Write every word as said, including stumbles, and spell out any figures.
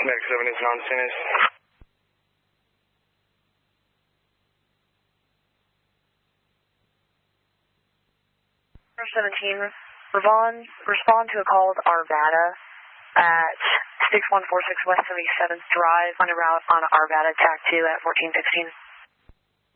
Next seven is non-sinus. seventeen, Ravon, respond to a call to Arvada at six one four six West seventy-seventh Drive on a route on Arvada, T A C two at fourteen sixteen.